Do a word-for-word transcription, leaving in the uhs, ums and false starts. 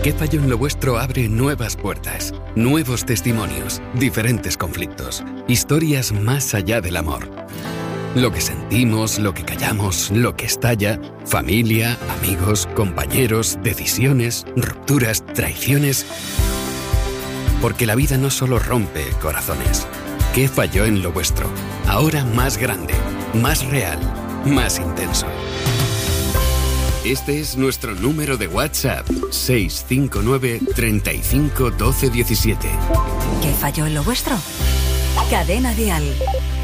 ¿Qué falló en lo vuestro? Abre nuevas puertas, nuevos testimonios, diferentes conflictos, historias más allá del amor. Lo que sentimos, lo que callamos, lo que estalla, familia, amigos, compañeros, decisiones, rupturas, traiciones. Porque la vida no solo rompe corazones. ¿Qué falló en lo vuestro? Ahora más grande, más real, más intenso. Este es nuestro número de WhatsApp, seis cinco nueve, treinta y cinco, doce, diecisiete. ¿Qué falló en lo vuestro? Cadena Dial.